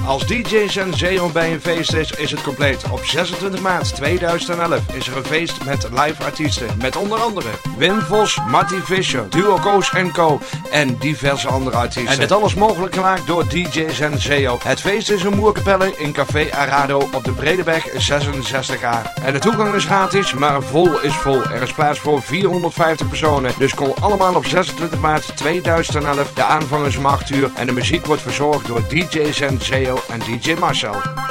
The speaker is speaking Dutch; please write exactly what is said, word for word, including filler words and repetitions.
Als D J Senseo bij een feest is, is het compleet. Op zesentwintig maart tweeduizend elf is er een feest met live artiesten. Met onder andere Wim Vos, Marty Fischer, Duo Koos en Co. en diverse andere artiesten. En dit alles mogelijk gemaakt door D J Senseo. Het feest is in Moerkapelle in Café Arado op de Bredeweg zesenzestig A. En de toegang is gratis, maar vol is vol. Er is plaats voor vierhonderdvijftig personen. Dus kom allemaal op zesentwintig maart tweeduizend elf. De aanvang is om acht uur en de muziek wordt verzorgd door D J Senseo en D J Marcel.